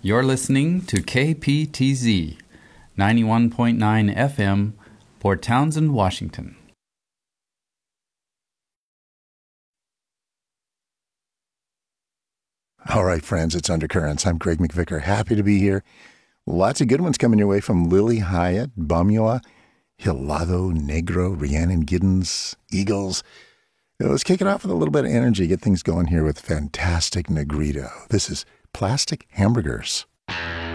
You're listening to KPTZ 91.9 FM, Port Townsend, Washington. All right, friends, it's Undercurrents. I'm Greg McVicker. Happy to be here. Lots of good ones coming your way from Lily Hyatt, Bamua, Hilado Negro, Rhiannon Giddens, Eagles. Let's kick it off with a little bit of energy, get things going here with fantastic Negrito. This is Plastic Hamburgers.